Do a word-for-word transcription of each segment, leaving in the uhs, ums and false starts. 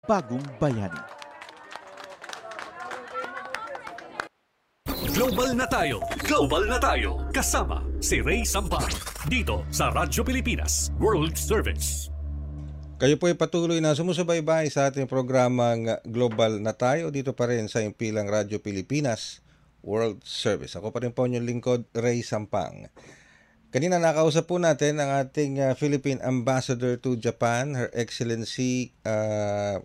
Bagong Bayani. Global na tayo, global na tayo. Kasama si Ray Sampang dito sa Radyo Pilipinas World Service. Kayo po ay patuloy na sumusubaybay sa ating programang Global na tayo dito pa rin sa impilang Radyo Pilipinas World Service. Ako pa rin po inyong lingkod, Ray Sampang. Kanina nakausap po natin ang ating uh, Philippine Ambassador to Japan, Her Excellency uh,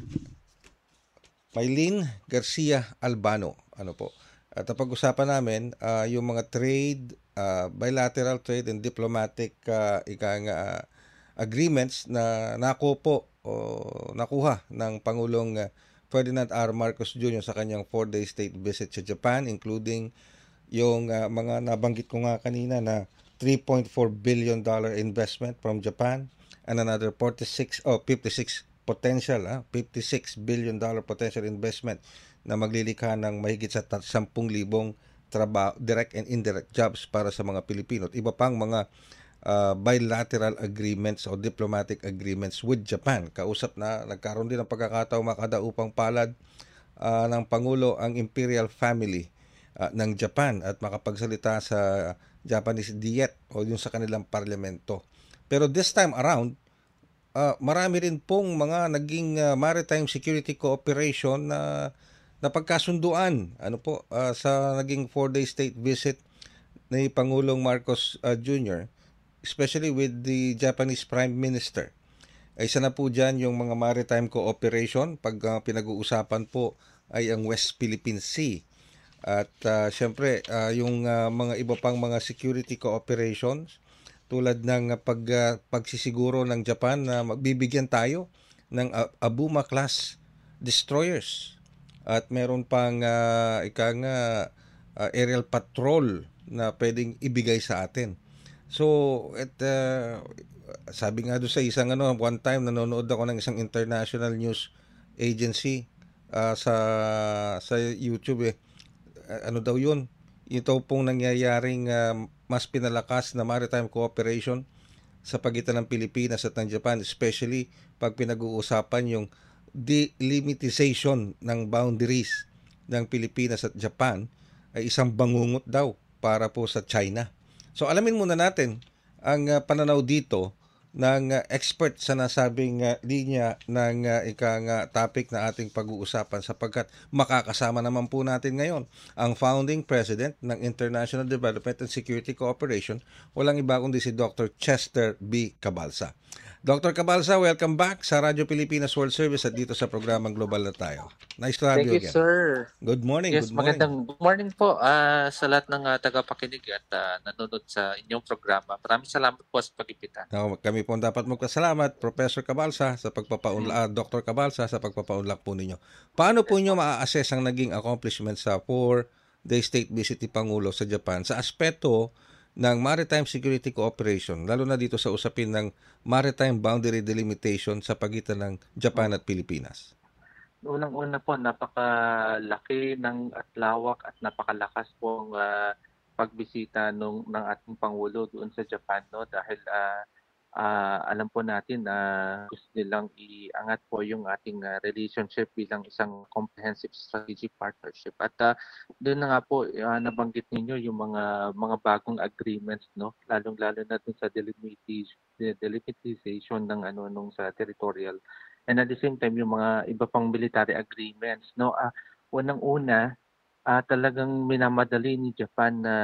Maylene Garcia Albano. Ano po? At ang pag-usapan namin uh, yung mga trade, uh, bilateral trade and diplomatic uh, ikang uh, agreements na nakuha po o nakuha ng Pangulong uh, Ferdinand R. Marcos Junior sa kanyang four-day state visit sa Japan, including yung uh, mga nabanggit ko nga kanina na three point four billion dollar investment from Japan and another forty-six oh fifty-six potential ah, fifty-six billion dollar potential investment na maglilikha ng mahigit sa ten thousand trabaho, direct and indirect jobs para sa mga Pilipino at iba pang mga uh, bilateral agreements o diplomatic agreements with Japan. Kausap na nagkaroon din ng pagkakataong makadaupang palad uh, ng Pangulo ang Imperial Family uh, ng Japan at makapagsalita sa Japanese Diet o yung sa kanilang parlamento. Pero this time around, uh, marami rin pong mga naging uh, maritime security cooperation na uh, napagkasunduan ano po uh, sa naging four-day state visit ni Pangulong Marcos uh, Junior, especially with the Japanese Prime Minister. Ay isa na po dyan yung mga maritime cooperation pag uh, pinag-uusapan po ay ang West Philippine Sea. At uh, syempre uh, yung uh, mga iba pang mga security cooperations tulad ng uh, pag, uh, pagsisiguro ng Japan na magbibigyan tayo ng uh, Abuma class destroyers. At meron pang uh, ika nga uh, aerial patrol na pwedeng ibigay sa atin. So, at uh, sabi nga doon sa isang ano, one time nanonood ako ng isang international news agency uh, sa sa YouTube eh. Uh, ano daw 'yun? Ito pong nangyayaring uh, mas pinalakas na maritime cooperation sa pagitan ng Pilipinas at ng Japan, especially pag pinag-uusapan yung delimitization ng boundaries ng Pilipinas at Japan ay isang bangungot daw para po sa China. So alamin muna natin ang uh, pananaw dito ng uh, expert sa nasabing uh, linya ng uh, ikang uh, topic na ating pag-uusapan sapagkat makakasama naman po natin ngayon ang founding president ng International Development and Security Cooperation, walang iba kundi si Doctor Chester B. Cabalsa. Doctor Cabalsa, welcome back sa Radyo Pilipinas World Service at dito sa programang Global na tayo. Nice to have Thank you you, again. sir. Good morning, Yes, good morning. magandang good morning po uh, sa lahat ng uh, tagapakinig at uh, nanonood sa inyong programa. Maraming salamat po sa pag-imbita. No, kami po dapat magpasalamat, Professor Cabalsa, sa pagpapaunlak, Hmm. Doctor Cabalsa, sa pagpapaunlak po ninyo. Paano po niyo maa-assess ang naging accomplishment sa four-day state visit ni Pangulo sa Japan sa aspeto ng maritime security cooperation, lalo na dito sa usapin ng maritime boundary delimitation sa pagitan ng Japan at Pilipinas? Unang-una po, napakalaki ng at lawak at napakalakas po ang uh, pagbisita nung, ng ating Pangulo doon sa Japan, no? Dahil uh, uh, alam po natin na uh, gusto nilang iangat po yung ating uh, relationship bilang isang comprehensive strategic partnership. At uh, doon na nga po, uh, nabanggit ninyo yung mga mga bagong agreements, no? Lalong-lalo na dun sa delimitation, delimitization ng ano nung sa territorial. And at the same time, yung mga iba pang military agreements, no? Uh, unang-una, uh, talagang minamadali ni Japan na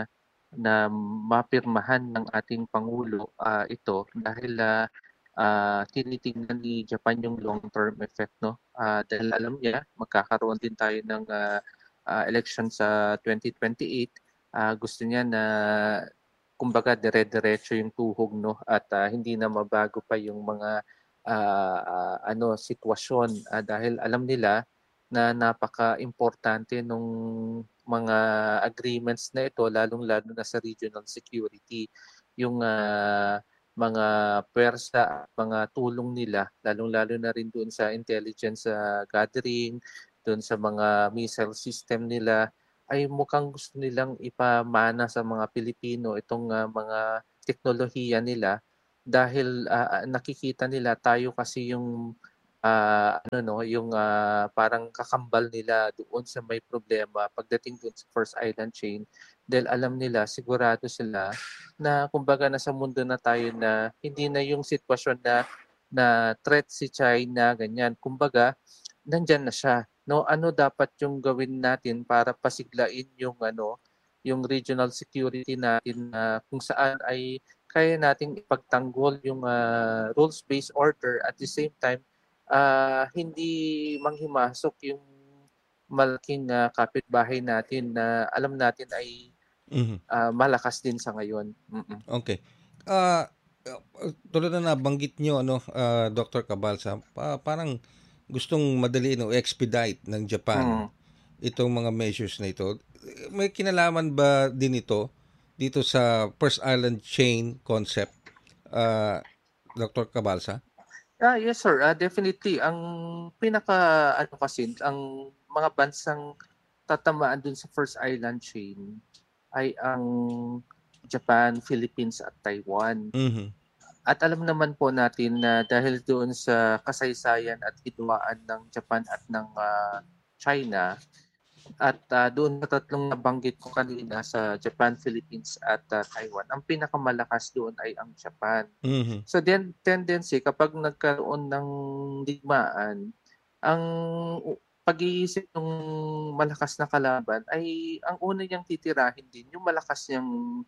na mapirmahan ng ating Pangulo uh, ito dahil uh, uh, tinitingnan ni Japan yung long-term effect, no? Uh, dahil alam niya, magkakaroon din tayo ng uh, uh, election sa twenty twenty-eight. Uh, gusto niya na kumbaga dire-diretso yung tuhog, no? At uh, hindi na mabago pa yung mga uh, uh, ano sitwasyon uh, dahil alam nila na napaka-importante nung mga agreements na ito, lalong-lalo na sa regional security. Yung uh, mga pwersa, mga tulong nila, lalong-lalo na rin doon sa intelligence uh, gathering, doon sa mga missile system nila, ay mukhang gusto nilang ipamana sa mga Pilipino itong uh, mga teknolohiya nila dahil uh, nakikita nila tayo kasi yung ah, ano 'no, yung, ah, parang kakambal nila doon sa may problema pagdating dun sa First Island Chain. Dahil alam nila, sigurado sila na kumbaga nasa mundo na tayo na hindi na yung sitwasyon na na threat si China, ganyan. Kumbaga, nandiyan na siya, 'no? Ano dapat yung gawin natin para pasiglain yung ano, yung regional security natin na kung saan ay kaya nating ipagtanggol yung, ah, rules-based order at the same time ah, hindi manghimasok yung malaking, ah, kapitbahay natin na alam natin ay, Mhm. ah, malakas din sa ngayon. Mm. Okay. Ah, uh, tulad na nabanggit niyo ano, ah, Doctor Cabalsa, pa parang gustong madaliin o expedite ng Japan Mm. itong mga measures na ito. May kinalaman ba din ito dito sa First Island Chain concept, ah, Doctor Cabalsa? Ah, yes sir, ah, definitely ang pinaka-ano kasi, ang mga bansang tatamaan dun sa First Island Chain ay ang Japan, Philippines at Taiwan. Mhm. At alam naman po natin na dahil doon sa kasaysayan at hidwaan ng Japan at ng, ah, China at, ah, doon sa tatlong nabanggit ko kanina sa Japan, Philippines at, ah, Taiwan, ang pinakamalakas doon ay ang Japan. Mhm. So then tendency kapag nagkaroon ng digmaan, ang u pag-iisip ng malakas na kalaban ay ang una niyang titirahin din yung malakas niyang,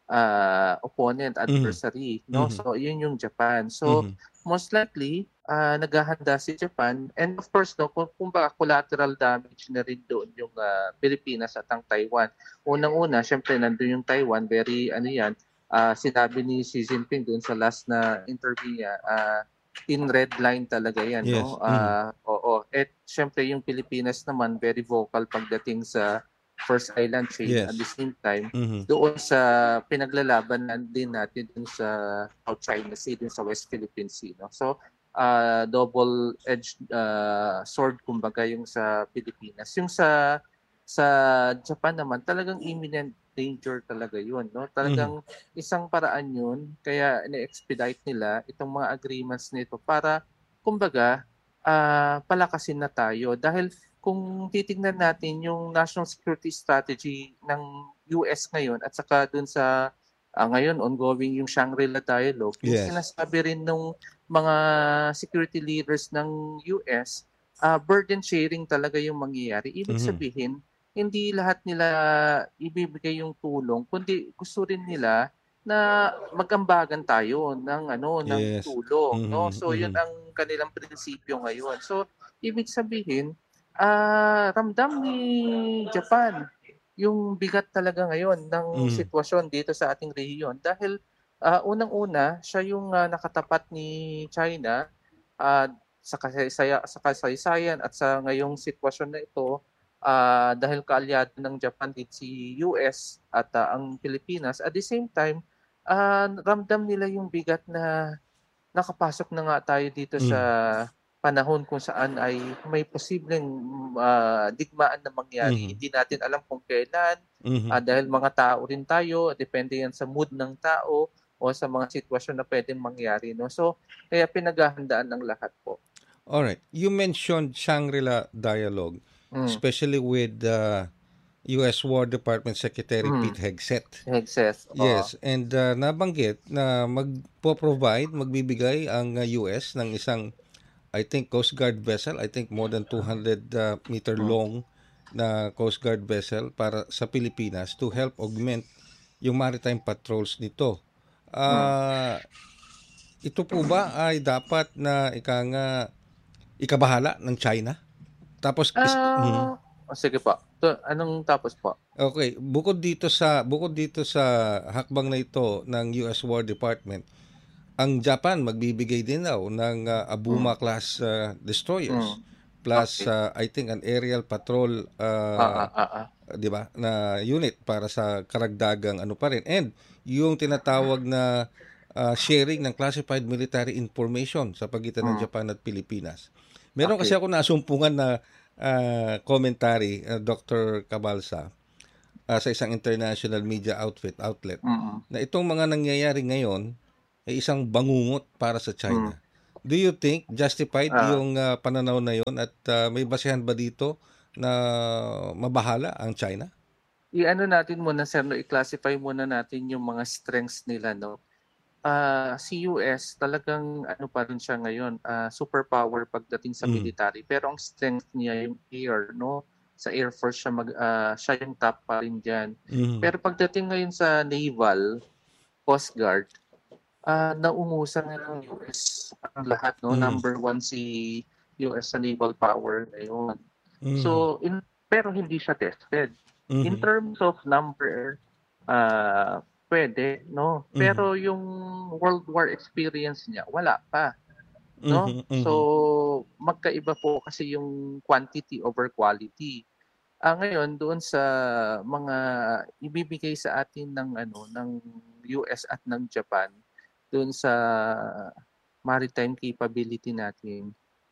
ah, opponent, Mhm. adversary, 'no? Mhm. So yun yung Japan. So Mhm. most likely, ah, naghahanda si Japan and of course 'no, kung kumbaga collateral damage na rin doon yung, ah, Pilipinas at ang Taiwan. Unang-una siyempre nandun yung Taiwan, very ano 'yan, ah, sinabi ni Xi Jinping doon sa last na interview niya, ah, in red line talaga 'yan, Yes. 'no? Mhm. Ah, oo. At siyempre yung Pilipinas naman very vocal pagdating sa First Island Chain at the Yes. same time Mhm. doon sa pinaglalabanan din natin dun sa South China Sea, dun sa West Philippine Sea, 'no? So, ah, double-edged, ah, sword kumbaga yung sa Pilipinas. Yung sa sa Japan naman talagang imminent danger talaga yun, 'no? Mhm. Talagang isang paraan yun kaya ine-expedite nila itong mga agreements nito para kumbaga, ah, palakasin na tayo. Dahil kung titingnan natin yung national security strategy ng U S ngayon at saka dun sa, ah, ngayon ongoing yung Shangri-La Dialogue, yung Yes. sinasabi rin nung mga security leaders ng U S, ah, burden sharing talaga yung mangyayari. Ibig Mhm. sabihin, hindi lahat nila ibibigay yung tulong kundi gusto rin nila na mag-ambagan tayo ng ano, ng Yes. tulong, 'no? Mhm. So yun Mhm. ang kanilang prinsipyo ngayon. So ibig sabihin, ah, ramdam ni Japan yung bigat talaga ngayon ng Mhm. sitwasyon dito sa ating rehiyon dahil, ah, unang-una siya yung, ah, nakatapat ni China, ah, sa kasaysaya sa kasaysayan at sa ngayong sitwasyon na ito, ah, dahil kaalyado ng Japan din si U S at, ah, ang Pilipinas. At the same time, ah, ramdam nila yung bigat na nakapasok na nga tayo dito sa Mhm. panahon kung saan ay may posibleng, ah, digmaan na mangyari. Mhm. Hindi natin alam kung kailan, ah, Mhm. dahil mga tao rin tayo, depende yan sa mood ng tao o sa mga sitwasyon na puwedeng mangyari, 'no. So, kaya pinaghahandaan ng lahat po. Alright. You mentioned Shangri-La Dialogue, Hmm, especially with the U S War Department Secretary hmm, Pete Hegseth. excess, oo. Yes, and uh, nabanggit na magpo-provide, magbibigay ang uh, U S ng isang, I think, Coast Guard vessel, I think more than two hundred uh, meter Hmm, long na Coast Guard vessel para sa Pilipinas to help augment yung maritime patrols nito. hmm. Ah, ito po ba ay dapat na ika nga ikabahala ng China? Tapos is, mhm. Ah, oh, sige po. To anong tapos po? Okay, bukod dito sa bukod dito sa hakbang na ito ng U S War Department, ang Japan magbibigay din daw ng uh, Hmm, Abuma class uh, destroyers hmm, plus okey. uh, I think an aerial patrol Oo, uh, oo. 'di ba na unit para sa karagdagang ano pa rin, and yung tinatawag na uh, sharing ng classified military information sa pagitan ng Hmm, Japan at Pilipinas. Meron kasi okey. ako nasumpungan na uh, commentary, uh, Doctor Cabalsa, ah, sa isang international media outfit outlet Mm, na itong mga nangyayari ngayon ay isang bangungot para sa hmm, China. Do you think justified Ah, yung ah, pananaw na yun at ah, may basehan ba dito na mabahala ang China? i-ano natin muna sir, no, i-classify muna natin yung mga strengths nila, no. Ah, si U S talagang ano pa rin siya ngayon, ah, superpower pagdating sa Mm. military. Pero ang strength niya yung air, no? Sa Air Force siya mag ah, siya yung top pa rin diyan. Mhm. Pero pagdating ngayon sa naval, Coast Guard, ah, naungusan na ng U S ang lahat, no? Mhm. Number one si U S sa naval power ngayon. Mhm. So, in, pero hindi siya tested. In Mhm. terms of number, ah pwede, no? Mhm. Pero yung World War experience niya, wala pa, no? Mhm. Mhm. So, magkaiba po kasi yung quantity over quality. Ah, ngayon doon sa mga ibibigay sa atin ng ano ng U S at ng Japan doon sa maritime capability natin.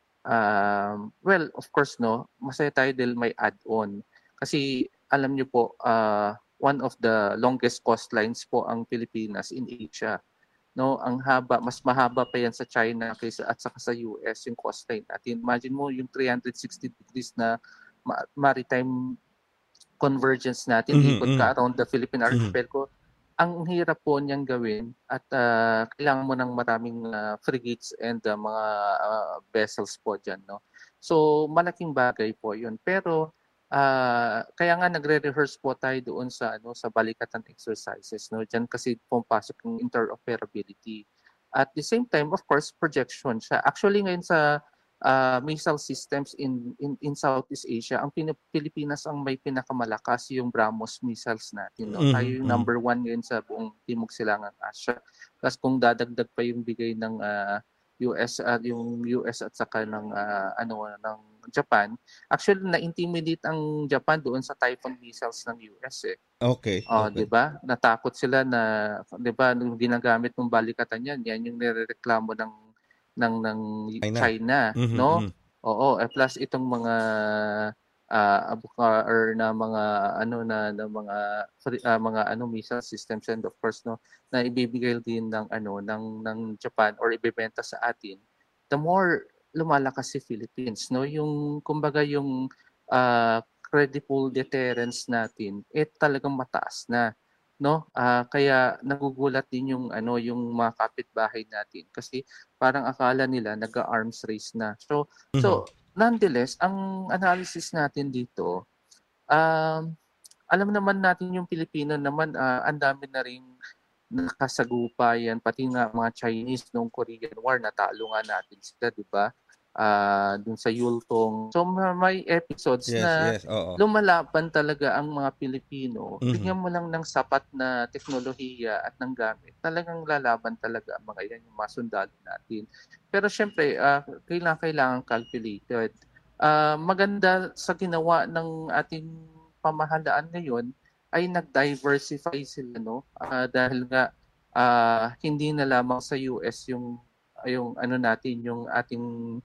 Um, well, of course, no, masaya tayo dahil may add-on. Kasi alam niyo po, uh, one of the longest coastlines po ang Pilipinas in Asia. No, ang haba, mas mahaba pa yan sa China kaysa at saka sa U S yung coastline natin. Imagine mo yung three hundred sixty degrees na ma- maritime convergence natin, Mhm. ikot Mhm. ka around the Philippine Mhm. archipelago. Ang hirap po niyang gawin at ah, kailangan mo ng maraming ah, frigates and ah, mga ah, vessels po diyan, no. So malaking bagay po 'yun. Pero ah, kaya nga nagre-rehearse po tayo doon sa ano sa balikatan exercises, no. Diyan kasi pumapasok yung interoperability. At the same time, of course, projection siya. Actually ngayon sa uh, missile systems in, in in Southeast Asia, ang Pin- Pilipinas ang may pinakamalakas yung BrahMos missiles natin, no. Tayo Mhm. yung Mhm. number one ngayon sa buong Timog Silangang Asya. Tapos kung dadagdag pa yung bigay ng ah, U S at yung U S at saka ng ah, ano ng Japan, actually na-intimidate ang Japan doon sa Typhoon missiles ng U S eh. Okay, Oh, 'di okay. ba? Natakot sila na 'di ba nung ginagamit ng balikatan yan, yan yung nirereklamo ng ng ng China. China, Mhm. no? Mhm. Oo, eh plus itong mga ah abuka or na mga ano na ng mga free- ah, mga ano missile systems and of course no na ibibigay din ng ano ng ng Japan or ibebenta sa atin. The more lumalakas si Philippines, no? Yung kumbaga yung ah credible deterrence natin eh talagang mataas na, no. Ah, kaya nagugulat din yung ano yung mga kapitbahay natin kasi parang akala nila nag-arms race na. So Mhm. so nonetheless ang analysis natin dito, um, alam naman natin yung Pilipino naman, ah, ang dami na ring nakasagupayan pati nga mga Chinese nung Korean War natalo nga natin sila, 'di ba? Ah, dun sa Yultong. So ma- may episodes Yes, na yes, oo. lumalaban talaga ang mga Pilipino. Mhm. Bigyan mo lang ng sapat na teknolohiya at ng gamit. Talagang lalaban talaga ang mga yan, yung mga sundalo natin. Pero syempre, ah, kailangan kailangan calculated. Ah, maganda sa ginawa ng ating pamahalaan ngayon ay nag-diversify sila, no? Ah, dahil nga ah, hindi na lamang sa U S yung yung ano natin yung ating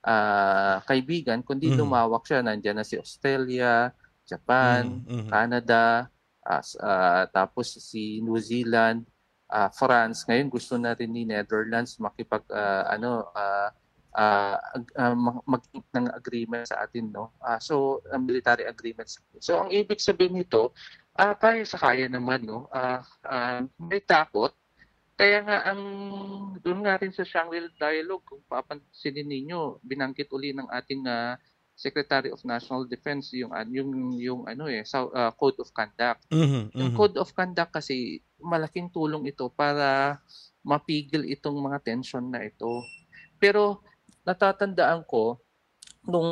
ah, kaibigan kundi Mhm. lumawak siya. Nandiyan na si Australia, Japan, Mhm. Mhm. Canada, as ah, tapos si New Zealand, ah, France. Ngayon gusto na rin ni Netherlands makipag ah, ano ah, ah, ag- ah, mag- mag-keep ng agreement sa atin, no. Ah, so ah, military agreements. So ang ibig sabihin nito, ah kaya sa kaya naman, no. Ah, ah, may takot. Kaya nga ang doon nga rin sa Shangri-La Dialogue, kung papansinin ninyo, binanggit uli ng ating ah, Secretary of National Defense yung an- yung yung ano eh sa ah, Code of Conduct. Mhm. Yung Mhm. Code of Conduct kasi malaking tulong ito para mapigil itong mga tension na ito. Pero natatandaan ko nung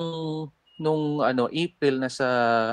nung ano April na sa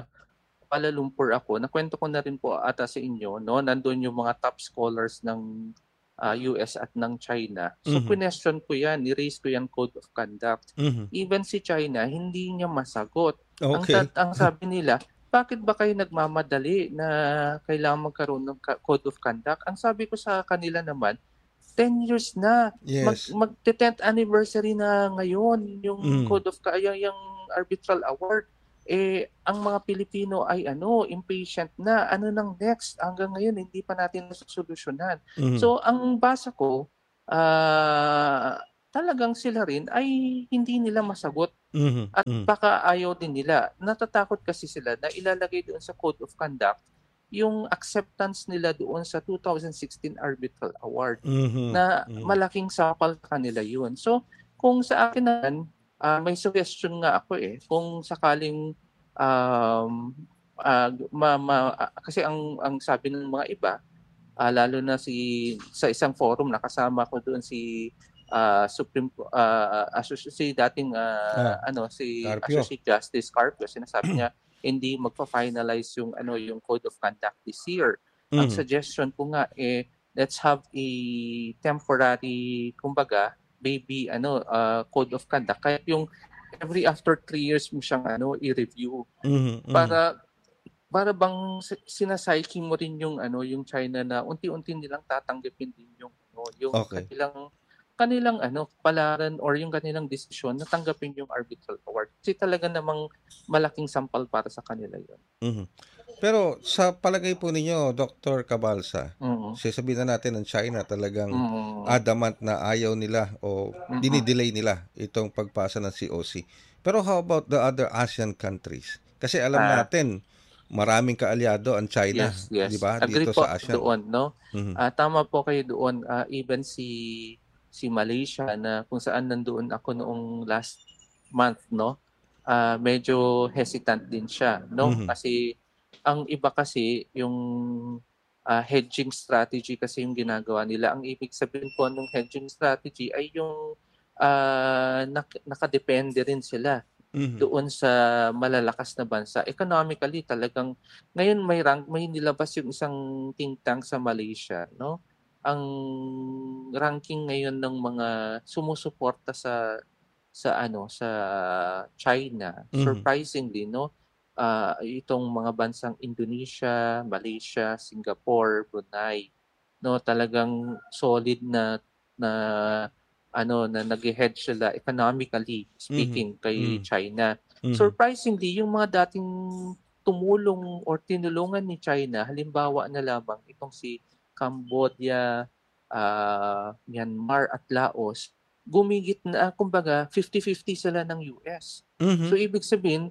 Kuala Lumpur ako, nakwento ko na rin po ata sa inyo, no? Nandun yung mga top scholars ng ah, U S at ng China. So, Mhm. question ko yan, ni-raise ko yan Code of Conduct. Mhm. Even si China, hindi niya masagot. Ang, Okay. tat- ang sabi nila, bakit ba kayo nagmamadali na kailangan magkaroon ng ka- Code of Conduct? Ang sabi ko sa kanila naman, ten years na. Mag Yes. magte-tenth anniversary na ngayon yung Mhm. Code of Ca- yung, yung Arbitral Award. Eh ang mga Pilipino ay ano, impatient na. Ano nang next? Hanggang ngayon hindi pa natin nasosolusyonan. Mhm. So ang basa ko, ah talagang sila rin ay hindi nila masagot Mhm, at mhm. baka ayaw din nila. Natatakot kasi sila na ilalagay doon sa Code of Conduct yung acceptance nila doon sa two thousand sixteen Arbitral Award Mhm, na mhm. malaking sapal sa kanila yun. So, kung sa akin naman, ah, may suggestion nga ako eh, kung sakaling um, ah, ma, ma- ah, kasi ang ang sabi ng mga iba, ah, lalo na si sa isang forum nakasama ko doon si ah, Supreme Co- ah, associ- si dating Ah, ah, ano si Carpio. Associate Justice Carpio, sinasabi niya hindi magfa-finalize yung ano yung Code of Conduct this year. Ang Mhm, suggestion ko nga eh let's have a temporary kumbaga baby ano ah, Code of Conduct kahit yung every after three years mo siyang ano i-review mhm, mhm. para para bang si sina-psyche mo rin yung ano, yung China na unti-unti nilang tatanggapin din yung ano, yung Okey. kanilang kanilang ano, kapalaran or yung kanilang desisyon na tanggapin yung arbitral award. Kasi talaga namang malaking sampal para sa kanila yun. Mhm. Pero sa palagay po ninyo, Doctor Cabalsa, Mm. sasabihin na natin ng China talagang Mm. adamant na ayaw nila o Mm. dinidelay nila itong pagpasa ng C O C. Pero how about the other ASEAN countries? Kasi alam Ah, natin, maraming kaalyado ang China, yes, 'di yes. ba, Agree dito po sa ASEAN. doon, 'no? Mhm. Ah, tama po kayo doon. Ah, even si si Malaysia na kung saan nandoon ako noong last month, 'no? Ah, medyo hesitant din siya, 'no? Mhm. Kasi ang iba kasi yung ah, hedging strategy kasi yung ginagawa nila. Ang ibig sabihin po ng hedging strategy ay yung ah, nak- nakadepende rin sila Mhm. doon sa malalakas na bansa. Economically talagang ngayon may rank may nilabas yung isang think tank sa Malaysia, no? Ang ranking ngayon ng mga sumusuporta sa sa ano sa China, Mhm. surprisingly, no, ah, itong mga bansang Indonesia, Malaysia, Singapore, Brunei, no, talagang solid na na ano na nag-hedge sila economically Mhm. speaking kay Mhm. China. Mhm. Surprisingly, yung mga dating tumulong or tinulungan ni China, halimbawa na lamang itong si Cambodia, ah, Myanmar at Laos, gumigit na kumbaga fifty-fifty sila ng U S. So Mhm. ibig sabihin,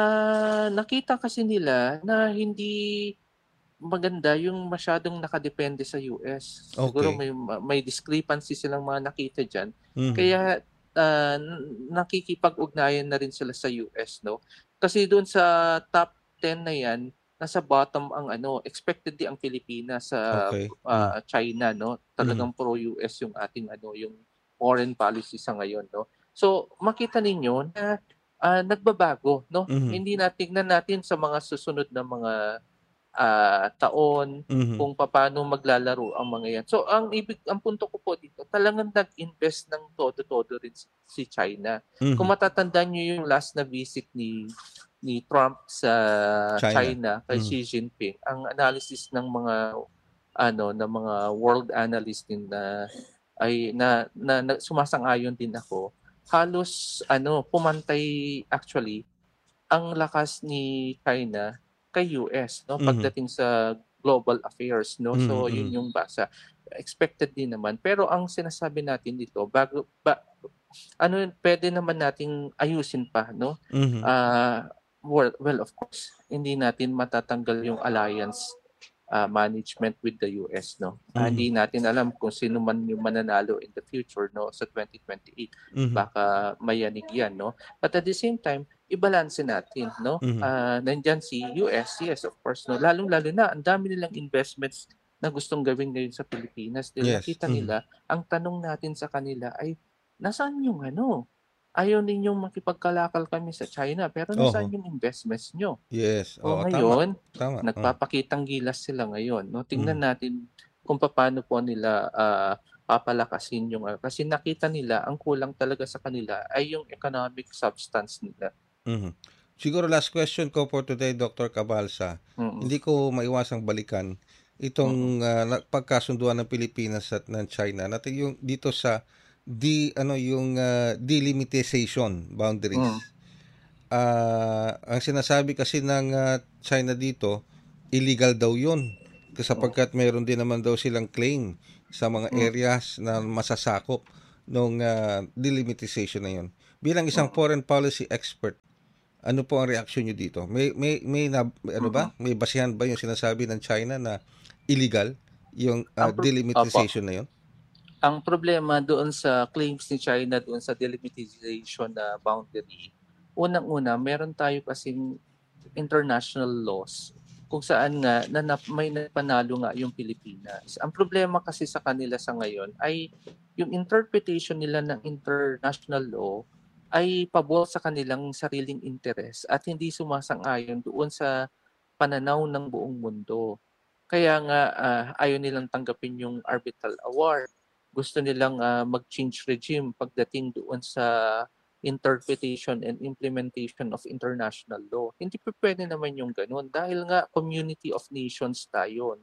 ah, nakita kasi nila na hindi maganda yung masyadong nakadepende sa U S. Siguro Okey. may may discrepancy silang mga nakita diyan. Mhm. Kaya ah, nakikipag-ugnayan na rin sila sa U S, 'no? Kasi doon sa top ten na 'yan, nasa bottom ang ano, expected din ang Pilipinas sa Okey. Hmm. ah, China, 'no? Mhm. Talagang pro-U S yung ating ano, yung foreign policy sa ngayon, 'no? So makita ninyo na ah, nagbabago, 'no? Mhm. Hindi na tignan natin sa mga susunod na mga ah, taon Mhm. kung papaano maglalaro ang mga 'yan. So ang ibig ang punto ko po dito, talagang nag-invest ng todo-todo rin si si China. Kung Mhm. matatandaan niyo yung last na visit ni ni Trump sa China. China kay Mhm. Xi Jinping, ang analysis ng mga ano, ng mga world analyst din na ay na na, na sumasang-ayon din ako. Halos ano, pumantay actually ang lakas ni China kay U S, 'no, Mhm. pagdating sa global affairs, 'no. Mhm. So yun Mhm. yung basa. Expected din naman, pero ang sinasabi natin dito bago ba ano yun, puwede naman nating ayusin pa, 'no. Mhm. Ah, well well of course hindi natin matatanggal yung alliance ah, management with the U S, 'no. Ah, Mhm. hindi natin alam kung sino man yung mananalo in the future, 'no, sa twenty twenty-eight. Mhm. Baka mayanig 'yan, 'no. But at the same time, ibalanse natin, 'no. Mhm. Ah, nandiyan si U S, yes, of course, 'no. Lalong-lalo na ang dami nilang investments na gustong gawin ngayon sa Pilipinas dahil Yes. nakita Mhm. nila ang tanong natin sa kanila ay, "Nasaan yung ano, ayaw ninyong makipagkalakal kami sa China, pero nasaan Oo. yung investments niyo?" Yes. O Oo, tama. ngayon, Tama. Oh. nagpapakitang gilas sila ngayon, 'no. Tingnan Mhm. natin kung papaano po nila ah, papalakasin yung ano, kasi nakita nila ang kulang talaga sa kanila ay yung economic substance nila. Mhm. Siguro last question ko for today, Doctor Cabalsa. Mm. Hindi ko maiwasang balikan Mm. itong ah, na- pagkasunduan ng Pilipinas at ng China natin yung dito sa di ano yung ah, delimitation Mm. boundaries. Ah, ang sinasabi kasi ng ah, China dito, illegal daw 'yun. Kasi Mm. sapagkat meron din naman daw silang claim sa mga Mm. areas na masasakop nung uh, delimitation na yun. Bilang isang foreign policy expert, ano po ang reaksyon niyo dito? May may may na, ano ba? May basihan ba yung sinasabi ng China na illegal yung uh, Ang pro- Opo. delimitation na yun? Ang problema doon sa claims ni China doon sa delimitation na boundary, unang-una, meron tayo kasing international laws kung saan nga na, na may napanalo nga yung Pilipinas. Ang problema kasi sa kanila sa ngayon ay yung interpretation nila ng international law ay pabor sa kanilang sariling interes at hindi sumasang-ayon doon sa pananaw ng buong mundo. Kaya nga uh, ayaw nilang tanggapin yung arbitral award. Gusto nilang uh, mag-change regime pagdating doon sa interpretation and implementation of international law. Hindi pa pwede naman yung ganun dahil nga community of nations tayo.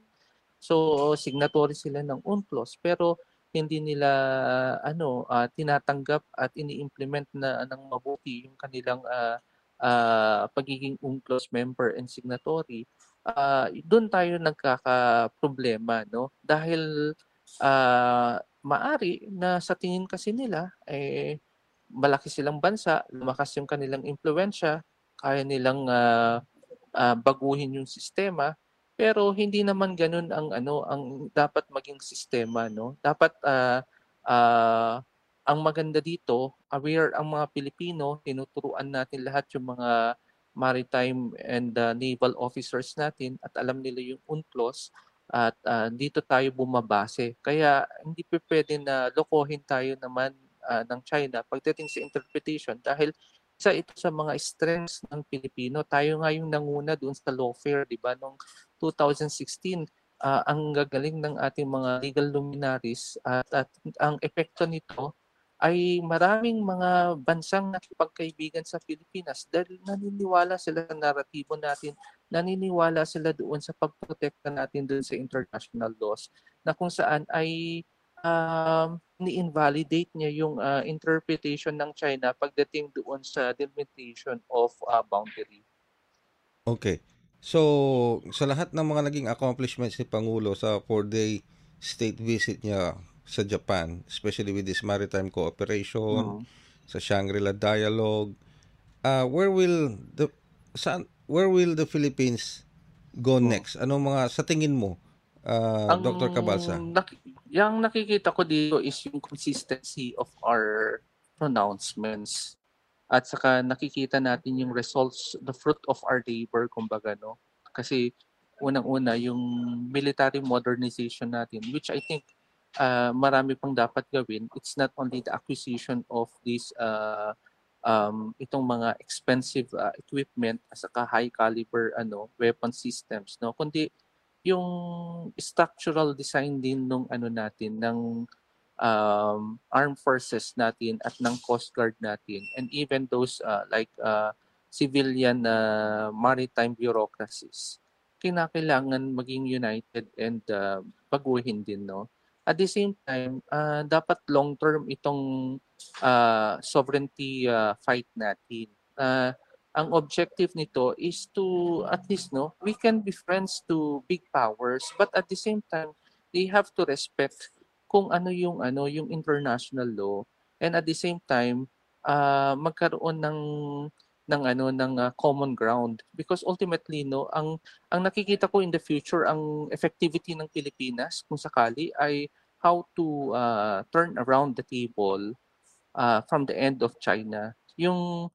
So signatory sila ng UNCLOS pero hindi nila uh, ano uh, tinatanggap at ini-implement na ng mabuti yung kanilang uh, uh, pagiging UNCLOS member and signatory. Uh, doon tayo nagkaka-problema, no? Dahil uh, maari na sa tingin kasi nila eh malaki silang bansa, lumakas yung kanilang impluwensya, kaya nilang uh, uh, baguhin yung sistema, pero hindi naman ganun ang ano ang dapat maging sistema, no? Dapat uh, uh, ang maganda dito, aware ang mga Pilipino, tinuturuan natin lahat yung mga maritime and uh, naval officers natin at alam nila yung UNCLOS at uh, dito tayo bumabase. Kaya hindi pa pwede na lokohin tayo naman uh, ng China pagdating sa interpretation dahil isa ito sa mga strengths ng Pilipino. Tayo nga yung nanguna doon sa lawfare, di ba? Noong two thousand sixteen, uh, ang gagaling ng ating mga legal luminaries at, at ang epekto nito ay maraming mga bansang nakipagkaibigan sa Pilipinas dahil naniniwala sila sa naratibo natin, naniniwala sila doon sa pagprotekta natin doon sa international laws na kung saan ay um, ni-invalidate niya yung uh, interpretation ng China pagdating doon sa delimitation of uh, boundary. Okay. So, sa lahat ng mga naging accomplishments ni Pangulo sa four-day state visit niya sa Japan, especially with this maritime cooperation, mm. sa Shangri-La Dialogue, uh, where will the saan, where will the Philippines go mm. next? Anong mga sa tingin mo, uh, Doctor Cabalsa? Nak- yung nakikita ko dito is yung consistency of our pronouncements. At saka nakikita natin yung results, the fruit of our labor, kumbaga, no? Kasi unang-una yung military modernization natin, which I think Uh, marami pang dapat gawin. It's not only the acquisition of these uh, um, itong mga expensive uh, equipment at saka high caliber ano weapon systems, no, kundi yung structural design din nung ano natin ng um, armed forces natin at ng Coast Guard natin and even those uh, like uh, civilian uh, maritime bureaucracies. Kinakailangan maging united and uh, baguhin din, no. At the same time, uh, dapat long-term itong uh, sovereignty uh, fight natin. Uh, ang objective nito is to, at least, no, we can be friends to big powers, but at the same time, they have to respect kung ano yung ano yung international law, and at the same time, uh, magkaroon ng ng ano ng uh, common ground, because ultimately, no, ang ang nakikita ko in the future, ang effectivity ng Pilipinas kung sakali ay how to uh, turn around the table uh, from the end of China. Yung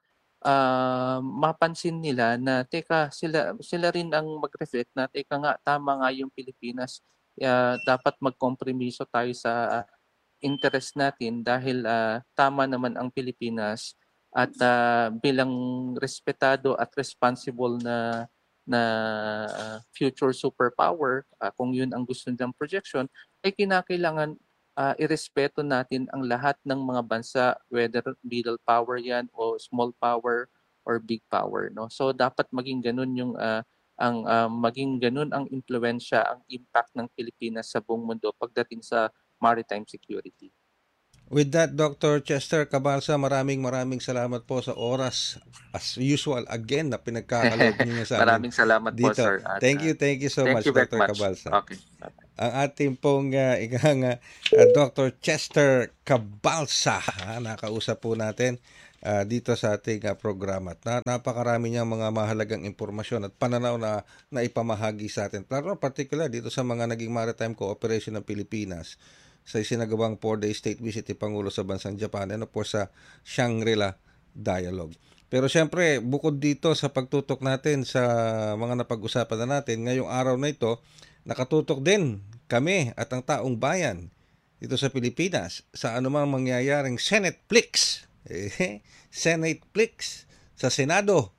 uh, mapansin nila na teka sila sila rin ang mag-reflect na teka nga tama nga yung Pilipinas, uh, dapat magkompromiso tayo sa interest natin dahil uh, tama naman ang Pilipinas at uh, bilang respetado at responsible na na uh, future superpower, uh, kung yun ang gusto nilang projection, ay kinakailangan uh, irespeto natin ang lahat ng mga bansa, whether middle power yan o small power or big power, no. So dapat maging ganun yung uh, ang uh, maging ganun ang impluwensya, ang impact ng Pilipinas sa buong mundo pagdating sa maritime security. With that, Doctor Chester Cabalsa, maraming maraming salamat po sa oras. As usual, again, na pinagkakaloob niyo sa amin. Maraming salamat dito. po, sir. At, thank you, thank you so thank much, you Doctor much. Cabalsa. Okay. ang ating pong uh, ikang uh, Doctor Chester Cabalsa. Ha? Nakausap po natin uh, dito sa ating uh, programa. At na, napakarami niyang mga mahalagang impormasyon at pananaw na, na ipamahagi sa atin. Pero particular dito sa mga naging maritime cooperation ng Pilipinas sa isinagawang four-day state visit ni Pangulo sa bansang Japan and of course sa Shangri-La Dialogue. Pero siyempre, bukod dito sa pagtutok natin sa mga napag-usapan na natin, ngayong araw na ito, nakatutok din kami at ang taong bayan dito sa Pilipinas sa anumang mangyayaring Senate Plex. Eh, Senate Plex sa Senado.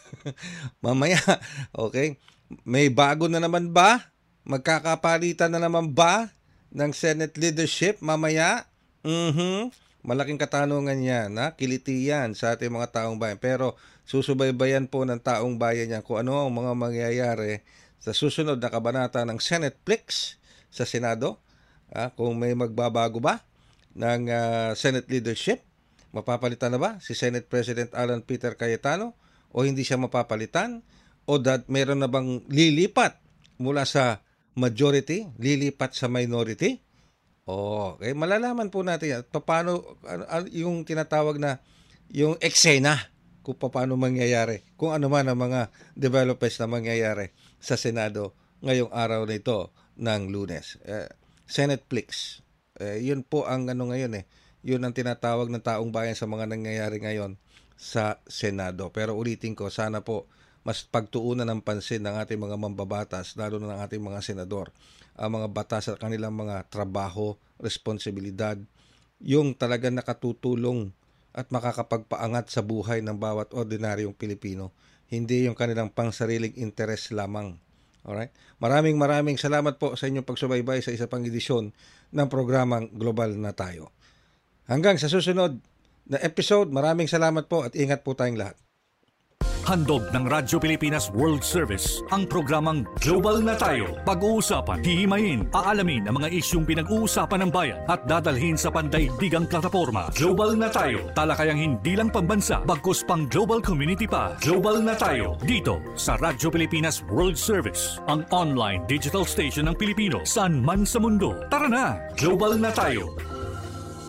Mamaya, okay? May bago na naman ba? Magkakapalitan na naman ba ng Senate leadership mamaya? Mhm. Malaking katanungan yan, ha? Kiliti yan sa ating mga taong bayan. Pero susubaybayan po ng taong bayan yan kung ano ang mga mangyayari sa susunod na kabanata ng Senate Plex sa Senado. Ha? Kung may magbabago ba ng uh, Senate leadership, mapapalitan na ba si Senate President Alan Peter Cayetano o hindi siya mapapalitan? O that meron na bang lilipat mula sa majority, lilipat sa minority? Oh, okay, malalaman po natin yan. Paano ano, ano, yung tinatawag na yung eksena kung paano mangyayari, kung ano man ang mga developments na mangyayari sa Senado ngayong araw na ito ng Lunes. Eh, Senate Plex. Eh, yun po ang ano ngayon eh. Yun ang tinatawag ng taong bayan sa mga nangyayari ngayon sa Senado. Pero ulitin ko, sana po mas pagtuunan ng pansin ng ating mga mambabatas, lalo na ng ating mga senador, ang mga batas at kanilang mga trabaho, responsibilidad, yung talagang nakatutulong at makakapagpaangat sa buhay ng bawat ordinaryong Pilipino, hindi yung kanilang pangsariling interes lamang. Alright? Maraming maraming salamat po sa inyong pagsubaybay sa isa pang edisyon ng programang Global na Tayo. Hanggang sa susunod na episode, maraming salamat po at ingat po tayong lahat. Handog ng Radyo Pilipinas World Service ang programang Global na Tayo. Pag-uusapan, hihimayin, aalamin ang mga isyung pinag-uusapan ng bayan at dadalhin sa pandaigdigang plataforma. Global na Tayo, talakayang hindi lang pambansa, bagkus pang global community pa. Global na Tayo, dito sa Radyo Pilipinas World Service, ang online digital station ng Pilipino saan man sa mundo. Tara na, Global na Tayo.